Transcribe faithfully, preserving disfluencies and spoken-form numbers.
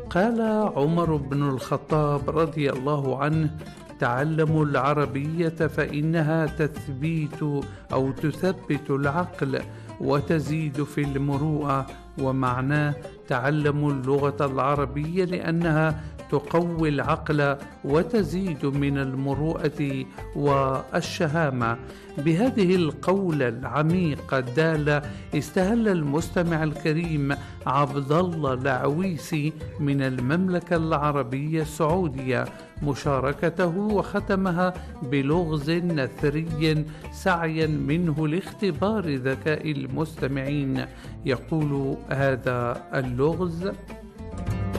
قال عمر بن الخطاب رضي الله عنه: تعلموا العربية فإنها تثبيت أو تثبت العقل وتزيد في المروءة. ومعناه: تعلموا اللغة العربية لأنها تقوي العقل وتزيد من المروءة والشهامة. بهذه القولة العميقة الدالة استهل المستمع الكريم عبد الله العويسي من المملكة العربية السعودية مشاركته، وختمها بلغز نثري سعيا منه لاختبار ذكاء المستمعين. يقول هذا اللغز: